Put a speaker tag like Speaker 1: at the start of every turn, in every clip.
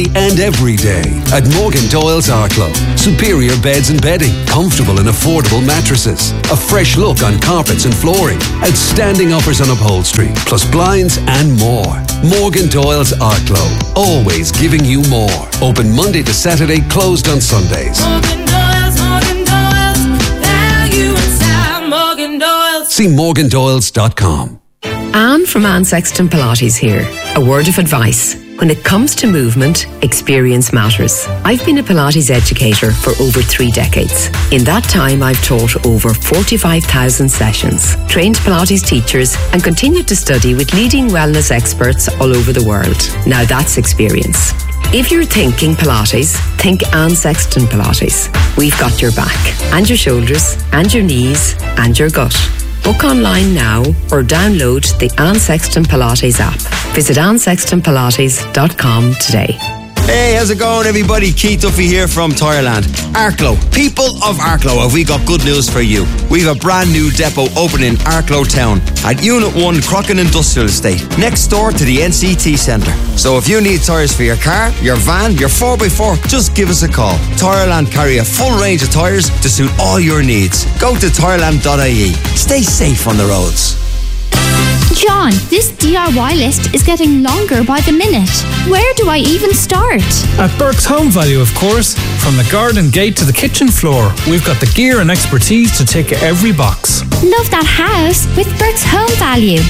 Speaker 1: and every day at Morgan Doyle's Arklow. Superior beds and bedding, comfortable and affordable mattresses, a fresh look on carpets and flooring, outstanding offers on upholstery, plus blinds and more. Morgan Doyle's Arklow, always giving you more. Open Monday to Saturday, closed on Sundays.
Speaker 2: Morgan Doyle's, value inside Morgan Doyle's.
Speaker 1: See morgandoyles.com.
Speaker 3: Anne from Anne Sexton Pilates here. A word of advice. When it comes to movement, experience matters. I've been a Pilates educator for over 3 decades. In that time, I've taught over 45,000 sessions, trained Pilates teachers, and continued to study with leading wellness experts all over the world. Now that's experience. If you're thinking Pilates, think Anne Sexton Pilates. We've got your back, and your shoulders, and your knees, and your gut. Book online now or download the Anne Sexton Pilates app. Visit AnneSextonPilates.com today.
Speaker 4: Hey, how's it going, everybody? Keith Duffy here from Tireland. Arklow, people of Arklow, have we got good news for you? We've a brand new depot opening in Arklow Town at Unit 1 Crockin Industrial Estate, next door to the NCT Centre. So if you need tyres for your car, your van, your 4x4, just give us a call. Tireland carry a full range of tyres to suit all your needs. Go to tireland.ie. Stay safe on the roads.
Speaker 5: John, this DIY list is getting longer by the minute. Where do I even start?
Speaker 6: At Burke's Home Value, of course. From the garden gate to the kitchen floor, we've got the gear and expertise to tick every box.
Speaker 5: Love that house with Burke's Home Value.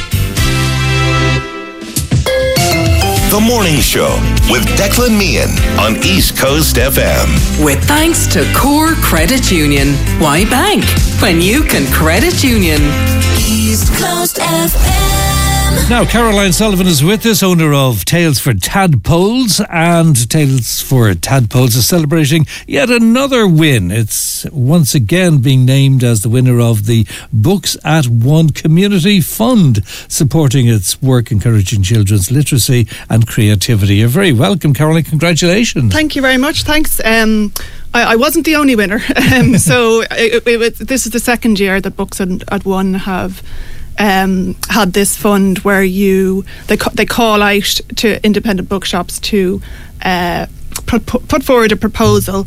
Speaker 7: The Morning Show with Declan Meehan on East Coast FM.
Speaker 8: With thanks to Core Credit Union. Why bank when you can credit union?
Speaker 2: East Coast FM.
Speaker 9: Now, Caroline Sullivan is with us, owner of Tales for Tadpoles, and Tales for Tadpoles is celebrating yet another win. It's once again being named as the winner of the Books at One Community Fund, supporting its work encouraging children's literacy and creativity. You're very welcome, Caroline. Congratulations.
Speaker 10: Thank you very much. Thanks. I wasn't the only winner. So this is the second year that Books at One have had this fund where they call out to independent bookshops to put forward a proposal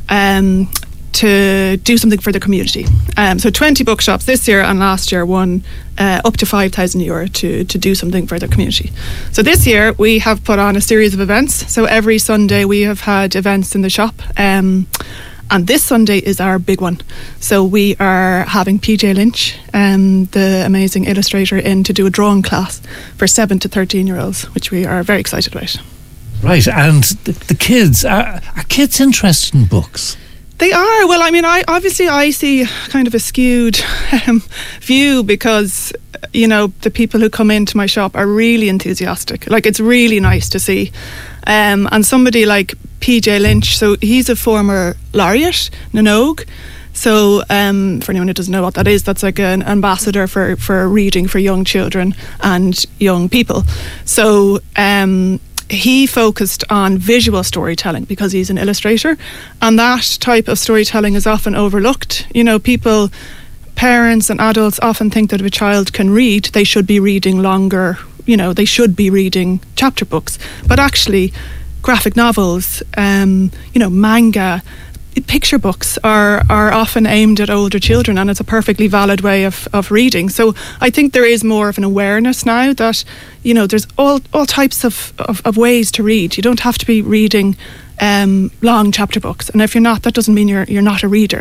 Speaker 10: to do something for the community. So 20 bookshops this year and last year won up to €5,000 to do something for the community. So this year we have put on a series of events. So every Sunday we have had events in the shop. And this Sunday is our big one. So we are having PJ Lynch, the amazing illustrator, in to do a drawing class for 7 to 13-year-olds, which we are very excited about.
Speaker 9: Right, and the kids, are kids interested in books?
Speaker 10: They are. Well, I mean, I see kind of a skewed view because, the people who come into my shop are really enthusiastic. Like, it's really nice to see. And somebody like PJ Lynch, so he's a former laureate, Nanogue. So for anyone who doesn't know what that is, that's like an ambassador for reading for young children and young people. So he focused on visual storytelling because he's an illustrator, and that type of storytelling is often overlooked. Parents and adults often think that if a child can read, they should be reading longer, they should be reading chapter books. But actually, graphic novels, manga, picture books are often aimed at older children, and it's a perfectly valid way of reading. So I think there is more of an awareness now that, there's all types of ways to read. You don't have to be reading long chapter books. And if you're not, that doesn't mean you're not a reader.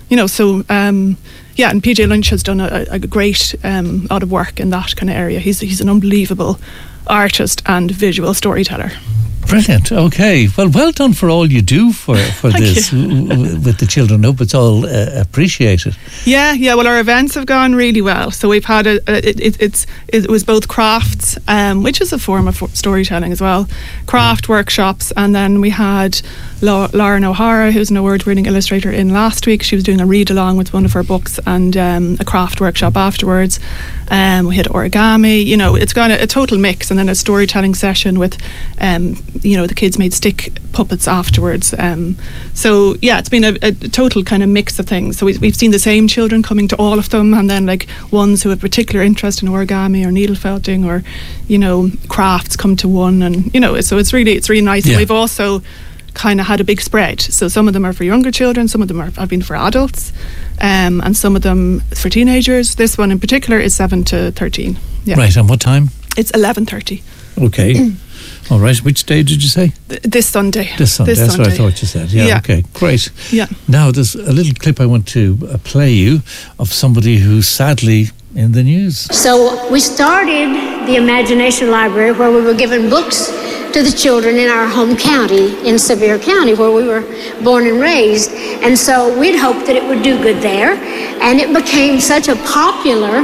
Speaker 10: And PJ Lynch has done a great lot of work in that kind of area. He's an unbelievable artist and visual storyteller.
Speaker 9: Brilliant. Okay. Well done for all you do for this with the children. I hope it's all appreciated. Yeah. Well, our events have gone really well. So we've had it was both crafts, which is a form of storytelling as well, craft workshops, and then we had Lauren O'Hara, who's an award-winning illustrator, in last week. She was doing a read-along with one of her books and a craft workshop afterwards. We had origami. It's gone a total mix, and then a storytelling session with
Speaker 10: the kids made stick puppets afterwards. So yeah, it's been a total kind of mix of things. So we've seen the same children coming to all of them, and then like ones who have particular interest in origami or needle felting or crafts come to one, and so it's really nice.
Speaker 9: Yeah.
Speaker 10: And we've also kind of had a big spread. So some of them are for younger children, some of them have been for adults, and some of them for teenagers. This one in particular is 7 to 13. Yeah.
Speaker 9: Right, and what time?
Speaker 10: It's 11:30.
Speaker 9: Okay. All right, which day did you say?
Speaker 10: This Sunday.
Speaker 9: This Sunday, that's what I thought you said. Yeah, okay, great.
Speaker 10: Yeah.
Speaker 9: Now, there's a little clip I want to play you of somebody who's sadly in the news.
Speaker 11: So we started the Imagination Library, where we were giving books to the children in our home county, in Sevier County, where we were born and raised. And so we'd hoped that it would do good there. And it became such a popular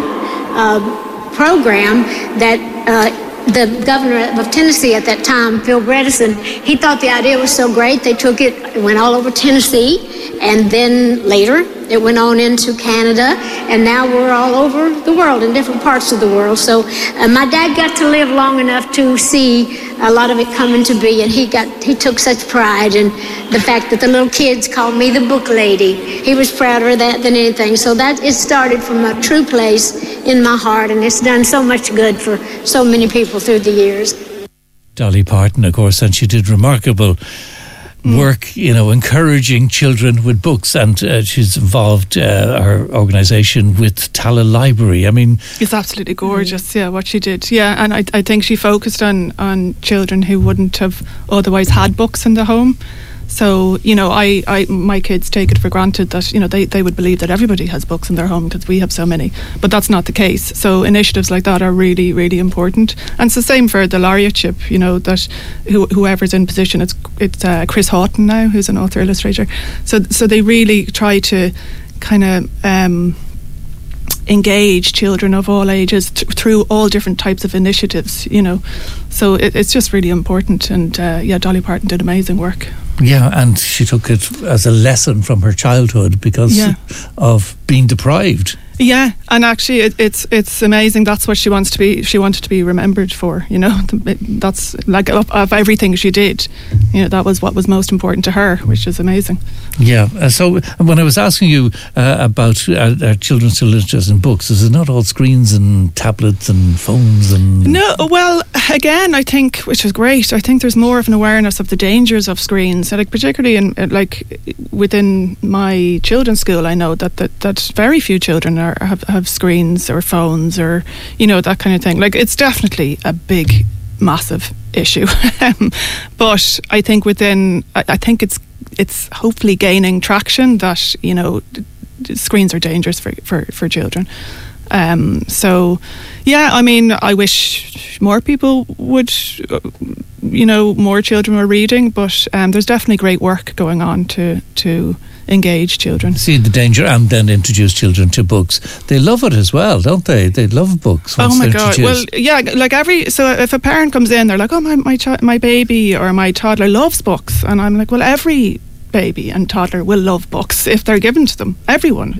Speaker 11: program that the governor of Tennessee at that time, Phil Bredesen, he thought the idea was so great, they took it, went all over Tennessee, and then later it went on into Canada, and now we're all over the world, in different parts of the world. So my dad got to live long enough to see a lot of it coming to be, and he took such pride in the fact that the little kids called me the book lady. He was prouder of that than anything. So that it started from a true place in my heart, and it's done so much good for so many people through the years.
Speaker 9: Dolly Parton, of course, and she did remarkable work, encouraging children with books, and she's involved her organisation with Tala Library. I mean, it's absolutely gorgeous. Yeah, what she did. Yeah, and I think she focused on children who wouldn't have otherwise had books in the home. So, my kids take it for granted that, they would believe that everybody has books in their home because we have so many. But that's not the case. So initiatives like that are really, really important. And it's the same for the laureateship, that whoever's in position, it's Chris Houghton now, who's an author illustrator. So they really try to kind of engage children of all ages through all different types of initiatives, So it's just really important. And Dolly Parton did amazing work. Yeah, and she took it as a lesson from her childhood because of being deprived. Yeah, and actually it's amazing. That's what she wanted to be remembered for, That's like of everything she did, that was what was most important to her, which is amazing. Yeah, so when I was asking you about children's literature and books, is it not all screens and tablets and phones and... No, well, again, I think, which is great, I think there's more of an awareness of the dangers of screens, like particularly in within my children's school. I know that very few children have screens or phones or that kind of thing. Like, it's definitely a big, massive issue. But I think I think it's hopefully gaining traction that screens are dangerous for children. So yeah, I mean, I wish more people would, more children were reading, but there's definitely great work going on to engage children. See the danger and then introduce children to books. They love it as well, don't they? They love books. Oh my God. Well, yeah, so if a parent comes in, they're like, oh, my baby or my toddler loves books. And I'm like, well, every baby and toddler will love books if they're given to them. Everyone,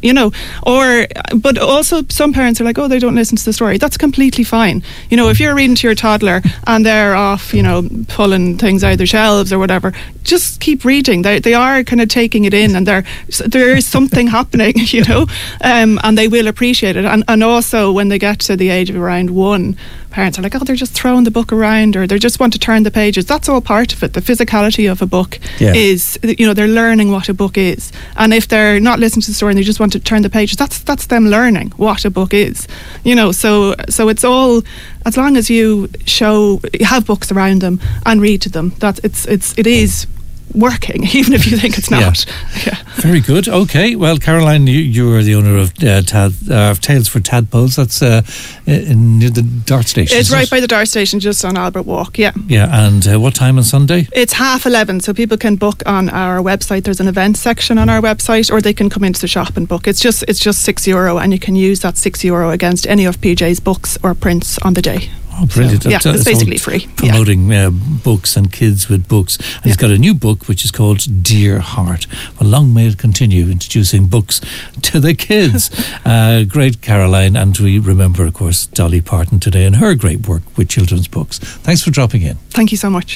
Speaker 9: but also some parents are like, oh, they don't listen to the story. That's completely fine. If you're reading to your toddler and they're off, pulling things out of their shelves or whatever, just keep reading. They are kind of taking it in, and there is something happening, and they will appreciate it. And also when they get to the age of around 1, parents are like, oh, they're just throwing the book around, or they just want to turn the pages. That's all part of it. The physicality of a book is, they're learning what a book is. And if they're not listening to the story and they just want to turn the pages, that's them learning what a book is. So it's all, as long as you have books around them and read to them, it is working, even if you think it's not. Yeah. Very good. Okay. Well, Caroline, you are the owner of Tales for Tadpoles. That's near the Dart Station. It's right by the Dart Station, just on Albert Walk. Yeah. Yeah. And what time on Sunday? It's 11:30, so people can book on our website. There's an event section on our website, or they can come into the shop and book. It's just €6, and you can use that €6 against any of PJ's books or prints on the day. Oh, brilliant. So, it's basically free. Promoting books and kids with books. And he's got a new book which is called Dear Heart. Well, long may it continue introducing books to the kids. Great, Caroline. And we remember, of course, Dolly Parton today and her great work with children's books. Thanks for dropping in. Thank you so much.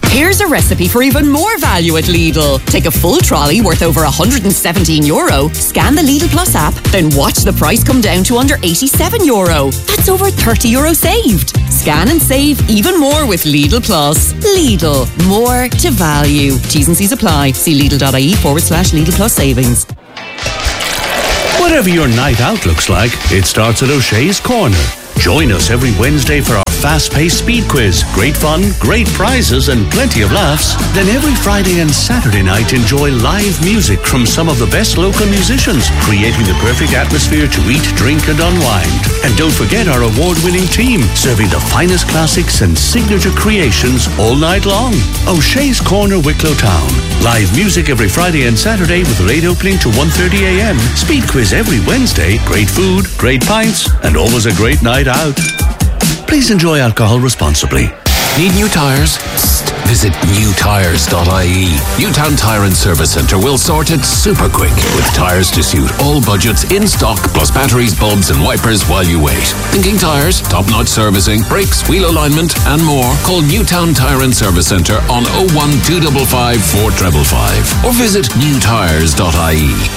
Speaker 12: Here's a recipe for even more value at Lidl. Take a full trolley worth over €117, scan the Lidl Plus app, then watch the price come down to under €87. That's over €30 saved. Scan and save even more with Lidl Plus. Lidl, more to value. T's and C's apply. See Lidl.ie/Lidl Plus savings.
Speaker 13: Whatever your night out looks like, it starts at O'Shea's Corner. Join us every Wednesday for our fast-paced speed quiz. Great fun, great prizes and plenty of laughs. Then every Friday and Saturday night, enjoy live music from some of the best local musicians, creating the perfect atmosphere to eat, drink and unwind. And don't forget our award-winning team, serving the finest classics and signature creations all night long. O'Shea's Corner, Wicklow Town. Live music every Friday and Saturday with late opening to 1:30 a.m. Speed quiz every Wednesday. Great food, great pints and always a great night out. Please enjoy alcohol responsibly.
Speaker 14: Need new tyres? Visit newtyres.ie. Newtown Tyre and Service Centre will sort it super quick with tyres to suit all budgets in stock, plus batteries, bulbs and wipers while you wait. Thinking tyres, top-notch servicing, brakes, wheel alignment and more? Call Newtown Tyre and Service Centre on 01255 4555 or visit newtyres.ie.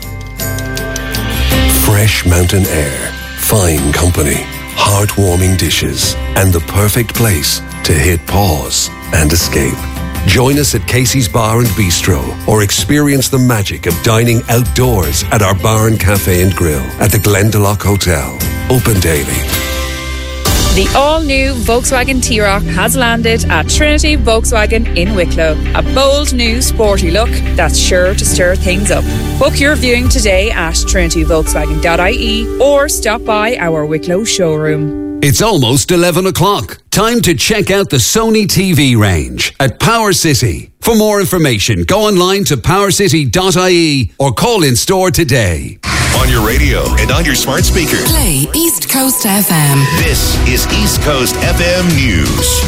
Speaker 1: Fresh mountain air, fine company, heartwarming dishes, and the perfect place to hit pause and escape. Join us at Casey's Bar and Bistro or experience the magic of dining outdoors at our bar and cafe and grill at the Glendalough Hotel. Open daily.
Speaker 15: The all-new Volkswagen T-Roc has landed at Trinity Volkswagen in Wicklow. A bold new sporty look that's sure to stir things up. Book your viewing today at trinityvolkswagen.ie or stop by our Wicklow showroom.
Speaker 1: It's almost 11 o'clock. Time to check out the Sony TV range at Power City. For more information, go online to powercity.ie or call in store today.
Speaker 7: On your radio and on your smart speaker.
Speaker 8: Play East Coast FM.
Speaker 7: This is East Coast FM News.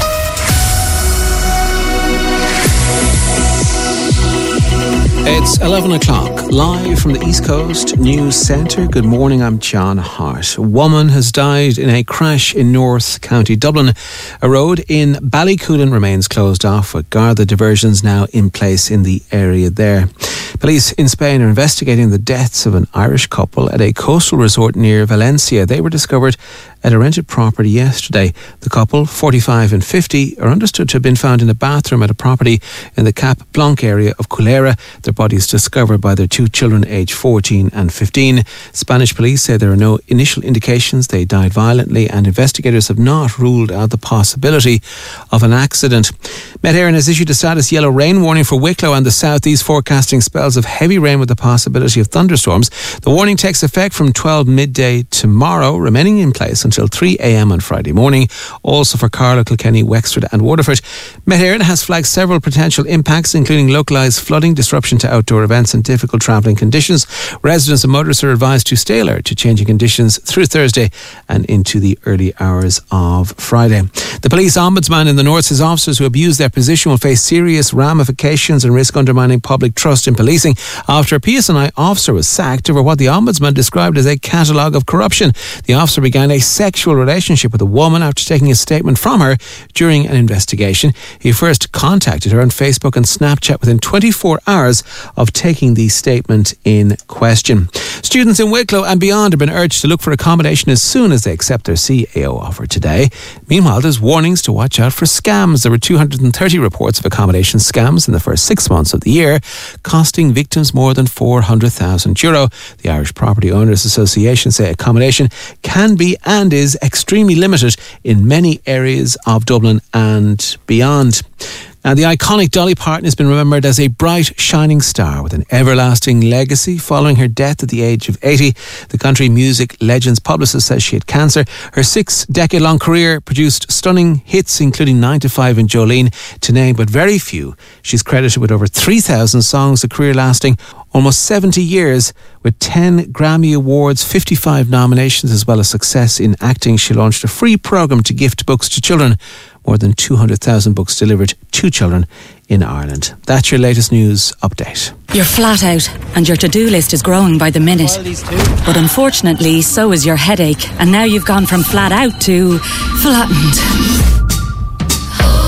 Speaker 16: It's 11 o'clock, live from the East Coast News Centre. Good morning, I'm John Hart. A woman has died in a crash in North County Dublin. A road in Ballycoolan remains closed off, with Garda diversions now in place in the area there. Police in Spain are investigating the deaths of an Irish couple at a coastal resort near Valencia. They were discovered at a rented property yesterday. The couple, 45 and 50, are understood to have been found in a bathroom at a property in the Cap Blanc area of Culera. Their bodies discovered by their two children aged 14 and 15. Spanish police say there are no initial indications they died violently, and investigators have not ruled out the possibility of an accident. Met Éireann has issued a status yellow rain warning for Wicklow and the southeast, forecasting spells of heavy rain with the possibility of thunderstorms. The warning takes effect from 12 midday tomorrow, remaining in place until 3 a.m. on Friday morning. Also for Carlow, Kilkenny, Wexford and Waterford. Met Éireann has flagged several potential impacts, including localised flooding, disruption to outdoor events and difficult travelling conditions. Residents and motorists are advised to stay alert to changing conditions through Thursday and into the early hours of Friday. The police ombudsman in the north says officers who abuse their position will face serious ramifications and risk undermining public trust in policing after a PSNI officer was sacked over what the ombudsman described as a catalogue of corruption. The officer began a sexual relationship with a woman after taking a statement from her during an investigation. He first contacted her on Facebook and Snapchat within 24 hours of taking the statement in question. Students in Wicklow and beyond have been urged to look for accommodation as soon as they accept their CAO offer today. Meanwhile, there's warnings to watch out for scams. There were 230 reports of accommodation scams in the first 6 months of the year, costing victims more than €400,000. The Irish Property Owners Association say accommodation can be and is extremely limited in many areas of Dublin and beyond. Now, the iconic Dolly Parton has been remembered as a bright, shining star with an everlasting legacy following her death at the age of 80. The country music legend's publicist says she had cancer. Her 6-decade-long career produced stunning hits, including 9 to 5 and Jolene, to name but very few. She's credited with over 3,000 songs, a career lasting almost 70 years, with 10 Grammy Awards, 55 nominations, as well as success in acting. She launched a free programme to gift books to children. More than 200,000 books delivered to children in Ireland. That's your latest news update.
Speaker 17: You're flat out and your to-do list is growing by the minute. But unfortunately, so is your headache. And now you've gone from flat out to flattened.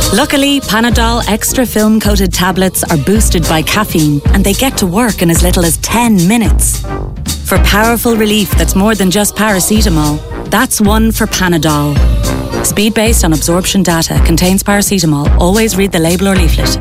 Speaker 17: Luckily, Panadol extra film-coated tablets are boosted by caffeine and they get to work in as little as 10 minutes. For powerful relief that's more than just paracetamol, that's one for Panadol. Speed based on absorption data, contains paracetamol. Always read the label or leaflet.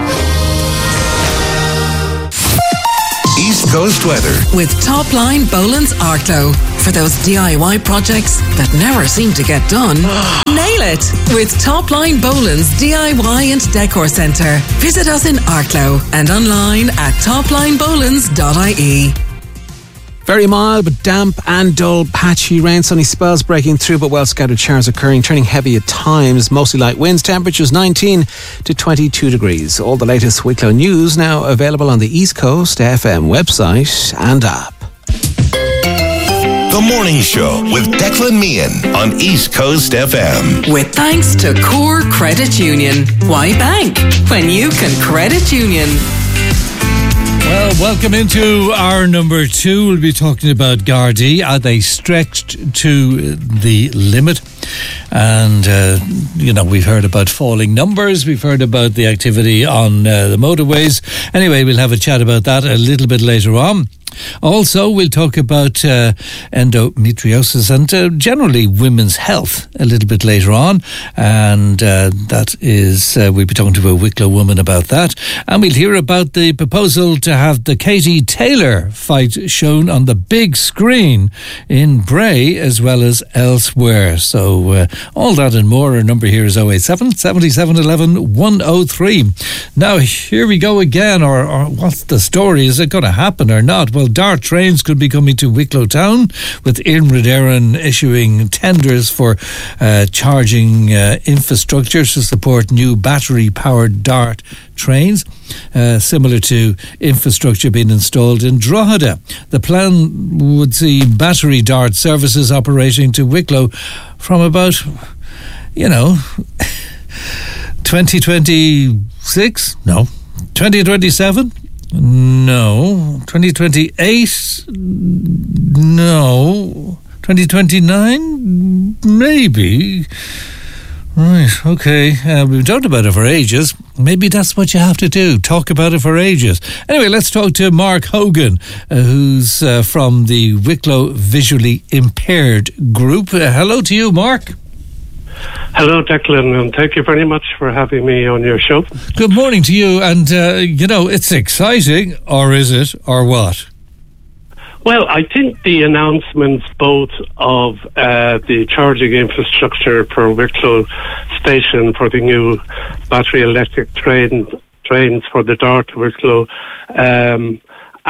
Speaker 7: East Coast weather.
Speaker 8: With Topline Boland's Arklow. For those DIY projects that never seem to get done, nail it with Topline Boland's DIY and Decor Centre. Visit us in Arklow and online at toplinebolands.ie.
Speaker 16: Very mild but damp and dull, patchy rain, sunny spells breaking through, but well scattered showers occurring, turning heavy at times, mostly light winds, temperatures 19 to 22 degrees. All the latest Wicklow news now available on the East Coast FM website and app.
Speaker 7: The Morning Show with Declan Meehan on East Coast FM.
Speaker 8: With thanks to Core Credit Union. Why bank when you can credit union?
Speaker 6: Well, welcome into our number 2. We'll be talking about Gardaí. Are they stretched to the limit? And, we've heard about falling numbers. We've heard about the activity on the motorways. Anyway, we'll have a chat about that a little bit later on. Also, we'll talk about endometriosis and generally women's health a little bit later on. And that is, we'll be talking to a Wicklow woman about that. And we'll hear about the proposal to have the Katie Taylor fight shown on the big screen in Bray as well as elsewhere. So all that and more. Our number here is 087 77 11 103. Now, here we go again. Or what's the story? Is it going to happen or not? Well, DART trains could be coming to Wicklow Town, with Iarnród Éireann issuing tenders for charging infrastructure to support new battery-powered DART trains, similar to infrastructure being installed in Drogheda. The plan would see battery DART services operating to Wicklow from about, 2026? No. 2027? No. 2028? No. 2029? Maybe. Right, okay. We've talked about it for ages. Maybe that's what you have to do. Talk about it for ages. Anyway, let's talk to Mark Hogan, who's from the Wicklow Visually Impaired Group. Hello to you, Mark.
Speaker 18: Hello, Declan, and thank you very much for having me on your show.
Speaker 6: Good morning to you, and, it's exciting, or is it, or what?
Speaker 18: Well, I think the announcements both of the charging infrastructure for Wicklow Station for the new battery electric trains for the DART to Wicklow, and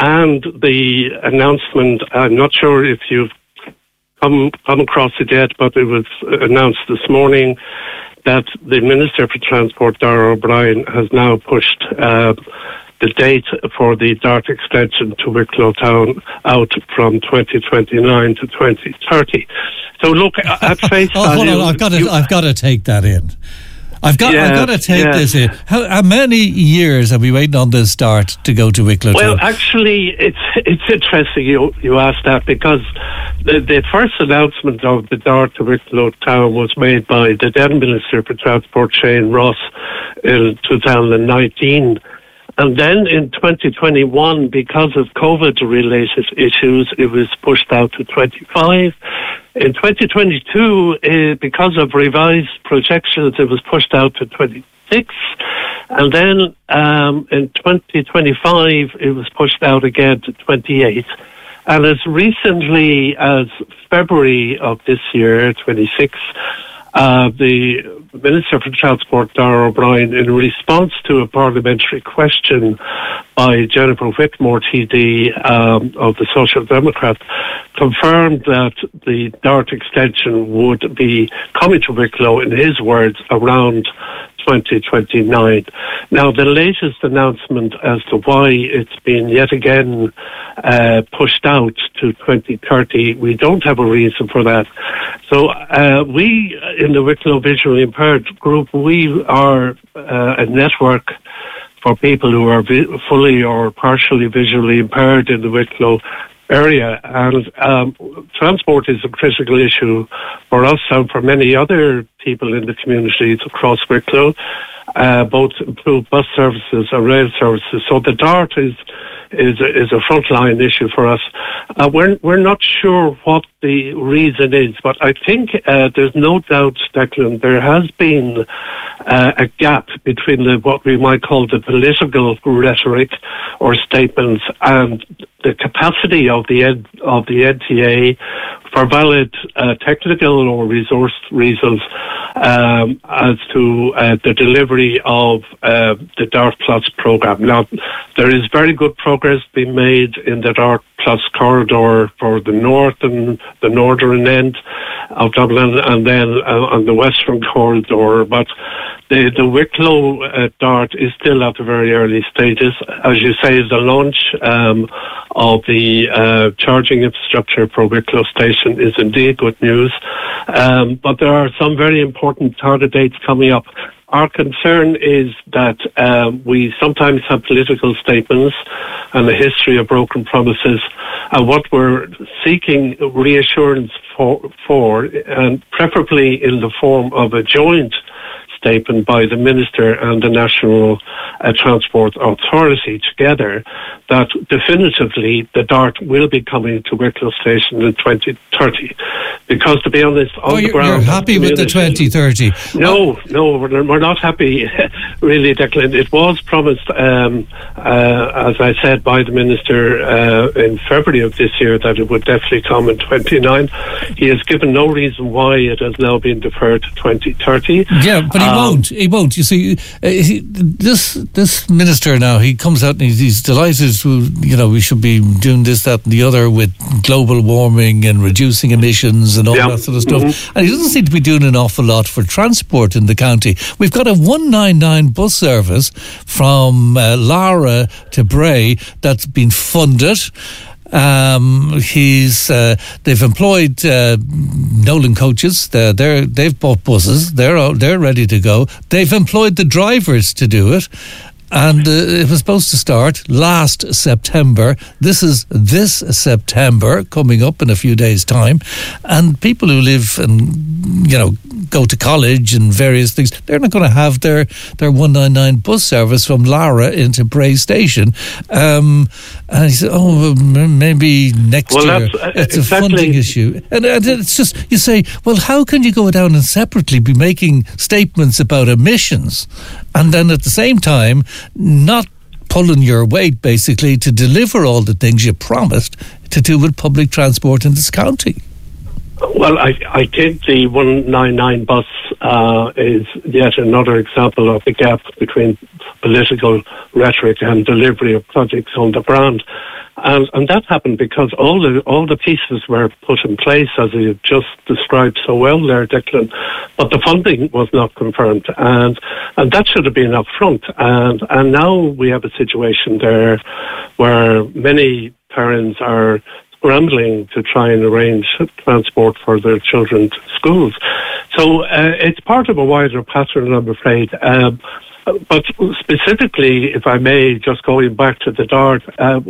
Speaker 18: the announcement, I'm not sure if you've come across it yet, but it was announced this morning that the Minister for Transport, Darragh O'Brien, has now pushed the date for the DART extension to Wicklow Town out from 2029 to 2030. So look, at face value...
Speaker 6: Hold on, I've got to take that in. I've got to take this in. How many years have we waited on this DART to go to Wicklow Town?
Speaker 18: Well, actually, it's interesting you asked that, because the first announcement of the DART to Wicklow Town was made by the then Minister for Transport, Shane Ross, in 2019. And then in 2021, because of COVID-related issues, it was pushed out to 25. In 2022, because of revised projections, it was pushed out to 26. And then in 2025, it was pushed out again to 28. And as recently as February of this year, 26, the Minister for Transport, Darragh O'Brien, in response to a parliamentary question by Jennifer Whitmore, TD of the Social Democrats, confirmed that the DART extension would be coming to Wicklow, in his words, around 2029. Now, the latest announcement as to why it's been yet again pushed out to 2030, we don't have a reason for that. So we, in the Wicklow Visually Impaired Group, we are a network for people who are fully or partially visually impaired in the Wicklow area, and transport is a critical issue for us and for many other people in the communities across Wicklow. both improved bus services and rail services. So the DART is a frontline issue for us. We're not sure what the reason is, but I think there's no doubt, Declan, there has been a gap between what we might call the political rhetoric or statements and the capacity of the NTA for valid technical or resource reasons as to the delivery of the DART Plus programme. Now, there is very good progress being made in the DART Plus corridor for the north and the northern end of Dublin, and then on the western corridor. But the Wicklow DART is still at the very early stages. As you say, the launch of the charging infrastructure for Wicklow Station is indeed good news. But there are some very important target dates coming up. Our concern is that we sometimes have political statements and a history of broken promises. And what we're seeking reassurance for, and preferably in the form of a joint statement by the Minister and the National Transport Authority together, that definitively the DART will be coming to Wicklow Station in 2030. Because, to be honest, on the ground...
Speaker 6: You're happy with the 2030?
Speaker 18: No, we're not happy, really, Declan. It was promised, as I said, by the Minister in February of this year that it would definitely come in 29. He has given no reason why it has now been deferred to 2030.
Speaker 6: Yeah, but he won't. You see, this minister now, he comes out and he's delighted we should be doing this, that and the other with global warming and reducing emissions and all that sort of stuff. And he doesn't seem to be doing an awful lot for transport in the county. We've got a 199 bus service from Lara to Bray that's been funded. They've employed Nolan coaches. They've bought buses. They're ready to go. They've employed the drivers to do it. And it was supposed to start last September. This is this September, coming up in a few days' time. And people who live and, go to college and various things, they're not going to have their 199 bus service from Lara into Bray Station. And he said, maybe next year. It's a funding issue. And it's just, you say, well, how can you go down and separately be making statements about emissions and then at the same time not pulling your weight, basically, to deliver all the things you promised to do with public transport in this county?
Speaker 18: Well, I think the 199 bus is yet another example of the gap between political rhetoric and delivery of projects on the ground. And that happened because all the pieces were put in place, as you just described so well there, Declan, but the funding was not confirmed, and that should have been up front. And now we have a situation there where many parents are scrambling to try and arrange transport for their children to schools. So it's part of a wider pattern, I'm afraid. But specifically, if I may, just going back to the DART,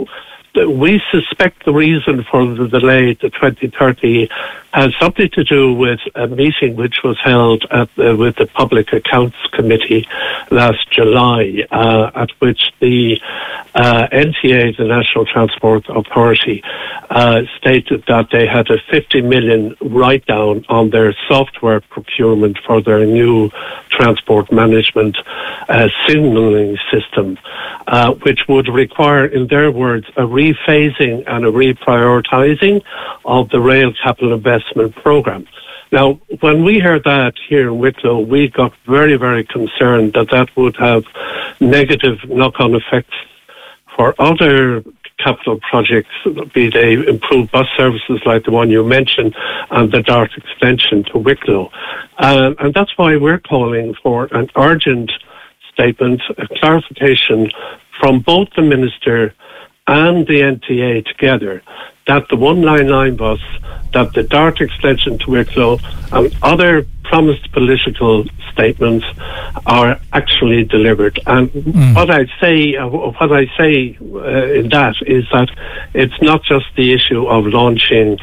Speaker 18: we suspect the reason for the delay to 2030 has something to do with a meeting which was held with the Public Accounts Committee last July, at which the NTA, the National Transport Authority, stated that they had a 50 million write-down on their software procurement for their new transport management signalling system, which would require, in their words, a rephasing and a reprioritising of the rail capital investment programme. Now, when we heard that here in Wicklow, we got very, very concerned that would have negative knock-on effects for other capital projects, be they improved bus services like the one you mentioned and the DART extension to Wicklow. And that's why we're calling for an urgent statement, a clarification from both the Minister and the NTA together that the 199 bus, that the DART extension to Wicklow and other promised political statements are actually delivered. And what I say in that is that it's not just the issue of launching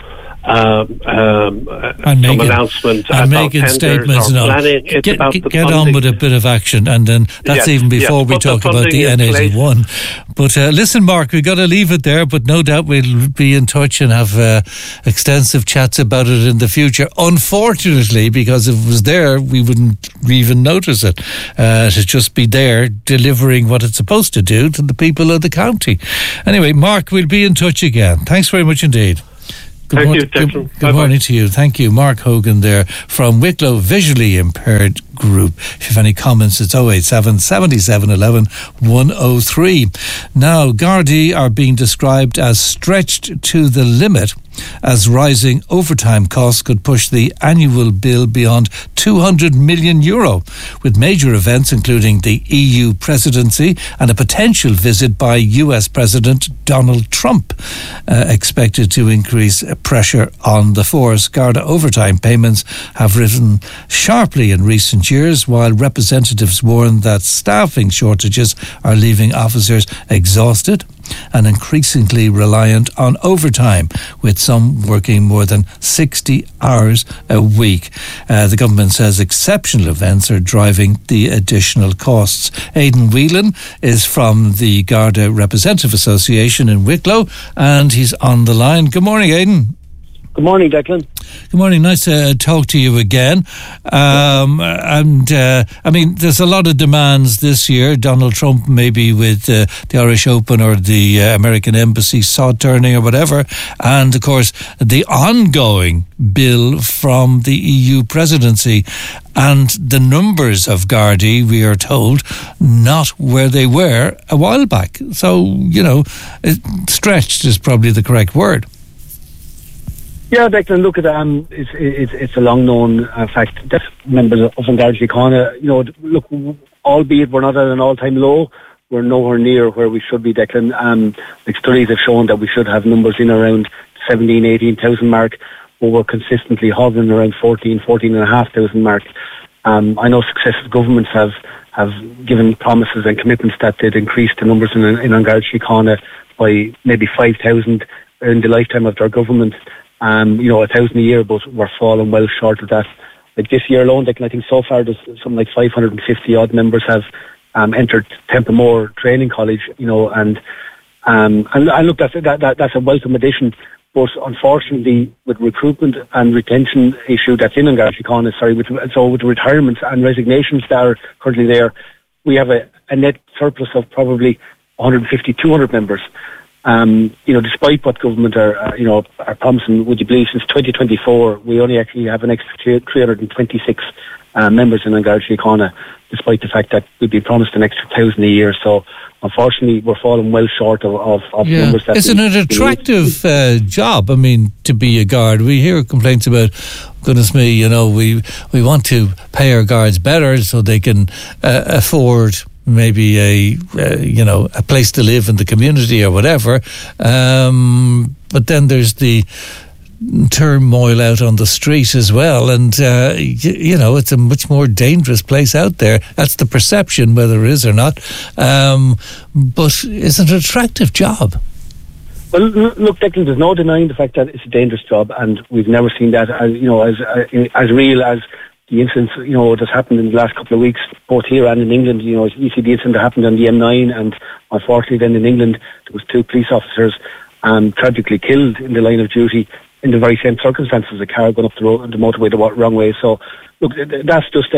Speaker 6: some
Speaker 18: announcement
Speaker 6: and making statements and all. Get on with a bit of action, and then that's even before we talk about the N81. But listen, Mark, we've got to leave it there, but no doubt we'll be in touch and have extensive chats about it in the future. Unfortunately, because if it was there, we wouldn't even notice it. To just be there delivering what it's supposed to do to the people of the county. Anyway, Mark, we'll be in touch again. Thanks very much indeed. Good morning to you. Thank you. Mark Hogan there from Wicklow Visually Impaired Group. If you have any comments, it's 087 77 11 103. Now, Gardaí are being described as stretched to the limit, as rising overtime costs could push the annual bill beyond €200 million, with major events including the EU presidency and a potential visit by US President Donald Trump expected to increase pressure on the force. Garda overtime payments have risen sharply in recent years, while representatives warn that staffing shortages are leaving officers exhausted and increasingly reliant on overtime, with some working more than 60 hours a week. The government says exceptional events are driving the additional costs. Aidan Whelan is from the Garda Representative Association in Wicklow, and he's on the line. Good morning, Aidan.
Speaker 19: Good morning, Declan.
Speaker 6: Good morning. Nice to talk to you again. I mean, there's a lot of demands this year. Donald Trump, maybe with the Irish Open or the American Embassy sod turning or whatever. And, of course, the ongoing bill from the EU presidency. And the numbers of Gardaí, we are told, not where they were a while back. So, you know, stretched is probably the correct word.
Speaker 19: Yeah, Declan, look at it's a long known fact that members of Garda Síochána, you know, look, albeit we're not at an all-time low, we're nowhere near where we should be, Declan. Like studies have shown that we should have numbers in around 18,000 mark, but we're consistently hovering around 14,500 mark. I know successive governments have given promises and commitments that they'd increase the numbers in Garda Síochána by maybe 5,000 in the lifetime of their government. You know, 1,000 a year, but we're falling well short of that. Like this year alone, I think so far there's something like 550 odd members have entered Templemore Training College. You know, and look, that's a welcome addition. But unfortunately, with recruitment and retention issue that's in Garda Síochána, with retirements and resignations that are currently there, we have a net surplus of probably 150, 200 members. You know, despite what government are promising, would you believe since 2024 we only actually have an extra 326 members in Garda Síochána, despite the fact that we'd be promised an extra 1,000 a year. So unfortunately, we're falling well short of numbers. That
Speaker 6: isn't it an attractive job? I mean, to be a guard, we hear complaints about, goodness me, you know, we want to pay our guards better so they can afford maybe a place to live in the community or whatever. But then there's the turmoil out on the street as well, and you know, it's a much more dangerous place out there. That's the perception, whether it is or not. But it's an attractive job.
Speaker 19: Well, look, Declan, there's no denying the fact that it's a dangerous job, and we've never seen that as real as the incidents, you know, that's happened in the last couple of weeks, both here and in England. You know, you see the incident that happened on the M9, and unfortunately then in England there was 2 police officers tragically killed in the line of duty in the very same circumstances, a car going up the road, the motorway the wrong way. So, look, that's just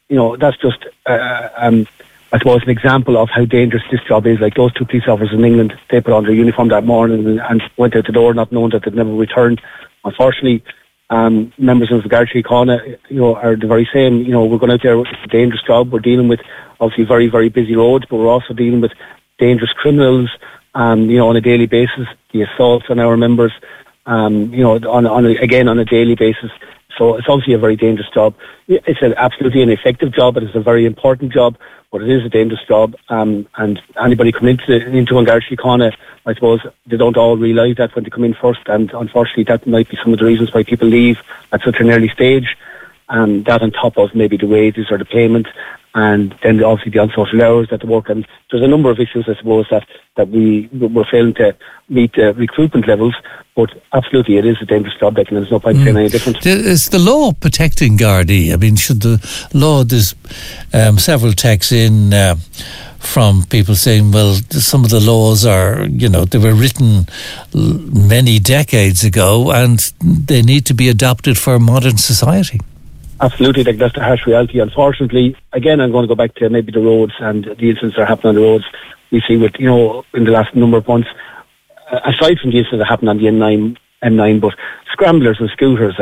Speaker 19: I suppose an example of how dangerous this job is. Like those 2 police officers in England, they put on their uniform that morning and went out the door not knowing that they'd never return. Unfortunately, members of the Garda Síochána, you know, are the very same. You know, we're going out there, it's a dangerous job. We're dealing with obviously very, very busy roads, but we're also dealing with dangerous criminals, you know, on a daily basis. The assaults on our members, you know, on a daily basis. So it's obviously a very dangerous job. It's absolutely an effective job, and it's a very important job, but it is a dangerous job. And anybody coming into Garda Síochána, I suppose they don't all realise that when they come in first, and unfortunately that might be some of the reasons why people leave at such an early stage. That on top of maybe the wages or the payment, and then obviously the unsocial hours that they work. And there's a number of issues, I suppose, that we're failing to meet recruitment levels. But absolutely, it is a dangerous job, and there's no point saying any different.
Speaker 6: Is the law protecting Gardaí? I mean, should the law, there's several texts in from people saying, well, some of the laws are, they were written many decades ago and they need to be adapted for modern society.
Speaker 19: Absolutely, that's the harsh reality. Unfortunately, again, I'm going to go back to maybe the roads and the incidents that are happening on the roads. We see with, in the last number of months, aside from the incidents that happened on the M9, but scramblers and scooters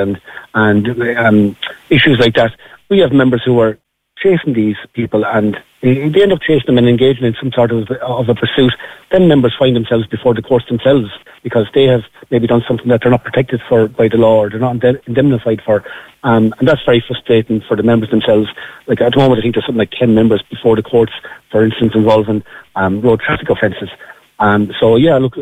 Speaker 19: and issues like that. We have members who are chasing these people, and they end up chasing them and engaging in some sort of a pursuit. Then members find themselves before the courts themselves because they have maybe done something that they're not protected for by the law, or they're not indemnified for. And that's very frustrating for the members themselves. Like at the moment, I think there's something like 10 members before the courts, for instance, involving road traffic offences. So yeah, look,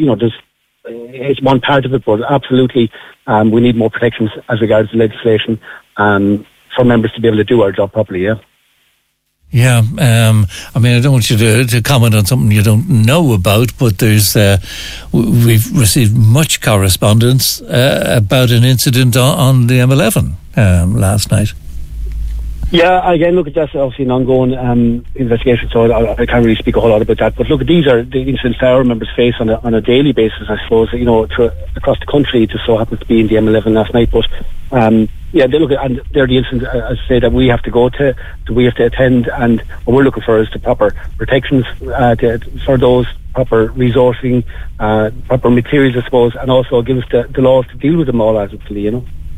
Speaker 19: it's one part of it, but absolutely, we need more protections as regards to legislation for members to be able to do our job properly. Yeah.
Speaker 6: Yeah, I mean, I don't want you to comment on something you don't know about, but there's we've received much correspondence about an incident on the M11 last night.
Speaker 19: Yeah, again, look, that's obviously an ongoing investigation, so I can't really speak a whole lot about that. But look, these are the incidents that our members face on a daily basis, I suppose, across the country. It just so happens to be in the M11 last night. But yeah, they look at, and they're the incidents, as I say, that we have to go to, that we have to attend, and what we're looking for is the proper protections for those, proper resourcing, proper materials, I suppose, and also give us the laws to deal with them all adequately,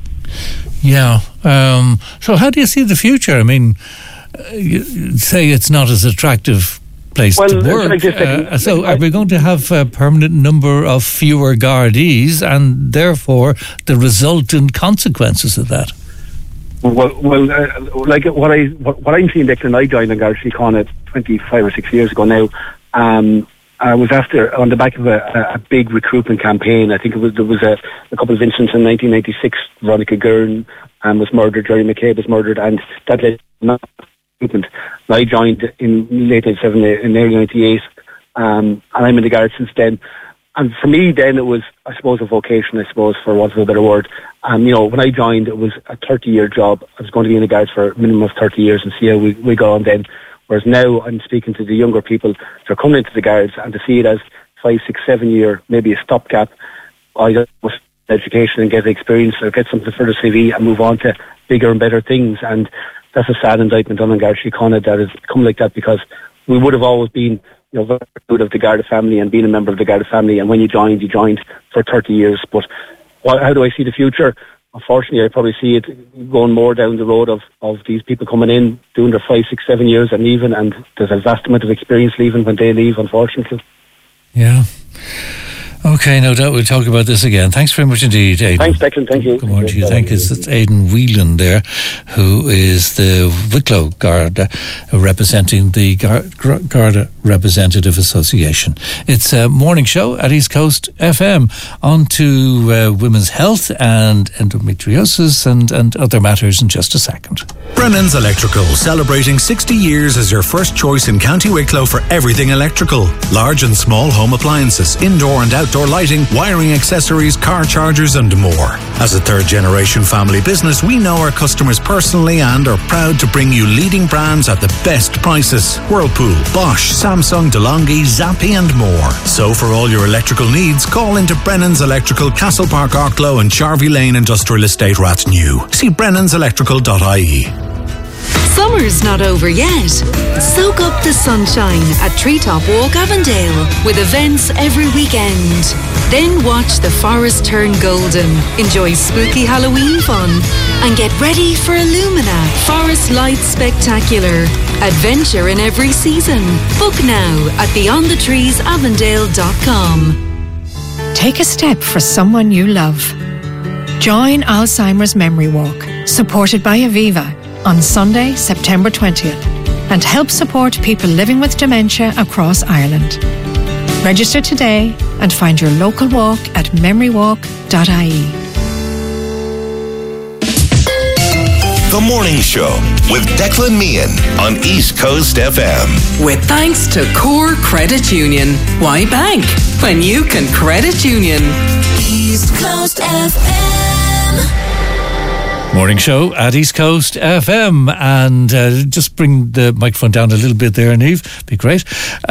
Speaker 6: Yeah. So how do you see the future? I mean, you say it's not as attractive place to work. So are we going to have a permanent number of fewer Gardaís and therefore the resultant consequences of that?
Speaker 19: Well, like what I'm seeing, Declan, I joined in Garda Síochána 25 or 6 years ago now. I was after, on the back of a big recruitment campaign. I think there was a couple of incidents in 1996. Veronica Guerin was murdered, Jerry McCabe was murdered, and that led to recruitment. And I joined in late 97, in early 98, and I'm in the Guard since then. And for me then it was, I suppose, a vocation, I suppose, for want of a better word. When I joined, it was a 30-year job. I was going to be in the Guards for a minimum of 30 years and see how we go on then. Whereas now I'm speaking to the younger people that are coming into the Guards, and to see it as 5, 6, 7 year, maybe a stopgap, either with education and get experience or get something for the CV and move on to bigger and better things. And that's a sad indictment on Garda Síochána that has become like that, because we would have always been very good of the Garda family and being a member of the Garda family, and when you joined for 30 years. But how do I see the future? Unfortunately, I probably see it going more down the road of these people coming in, doing their 5, 6, 7 years and leaving, and there's a vast amount of experience leaving when they leave, unfortunately.
Speaker 6: Yeah. Okay, no doubt we'll talk about this again. Thanks very much indeed, Aidan.
Speaker 19: Thanks, Declan. Thank you.
Speaker 6: Good morning to you. Thank you. It's Aidan Whelan there, who is the Wicklow Garda, representing the Garda Representative Association. It's a morning show at East Coast FM. On to women's health and endometriosis and other matters in just a second.
Speaker 20: Brennan's Electrical, celebrating 60 years as your first choice in County Wicklow for everything electrical. Large and small home appliances, indoor and outdoor lighting, wiring accessories, car chargers and more. As a third-generation family business, we know our customers personally and are proud to bring you leading brands at the best prices. Whirlpool, Bosch, Samsung, DeLonghi, Zappi and more. So for all your electrical needs, call into Brennan's Electrical, Castle Park, Arklow and Charvey Lane Industrial Estate, Rathnew. See brennanselectrical.ie.
Speaker 21: Summer's not over yet. Soak up the sunshine at Treetop Walk Avondale with events every weekend. Then watch the forest turn golden, enjoy spooky Halloween fun and get ready for Illumina Forest Lights Spectacular. Adventure in every season. Book now at beyondthetreesavondale.com.
Speaker 22: Take a step for someone you love. Join Alzheimer's Memory Walk, supported by Aviva, on Sunday, September 20th, and help support people living with dementia across Ireland. Register today and find your local walk at memorywalk.ie.
Speaker 7: The Morning Show with Declan Meehan on East Coast FM.
Speaker 8: With thanks to Core Credit Union. Why bank when you can credit union?
Speaker 2: East Coast FM.
Speaker 6: Morning Show at East Coast FM, and just bring the microphone down a little bit there, Niamh, be great.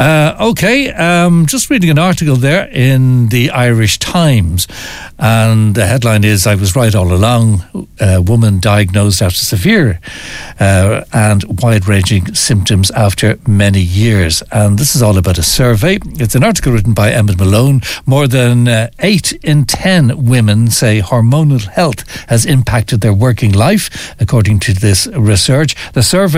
Speaker 6: Just reading an article there in the Irish Times, and the headline is, "I was right all along, a woman diagnosed after severe and wide-ranging symptoms after many years." And this is all about a survey. It's an article written by Emmett Malone. More than 8 in 10 women say hormonal health has impacted their working life, according to this research. The survey